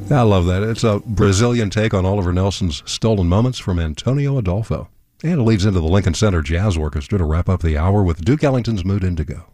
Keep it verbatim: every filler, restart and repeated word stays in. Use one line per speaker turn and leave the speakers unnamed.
I love that. It's a Brazilian take on Oliver Nelson's Stolen Moments from Antonio Adolfo. And it leads into the Lincoln Center Jazz Orchestra to wrap up the hour with Duke Ellington's Mood Indigo.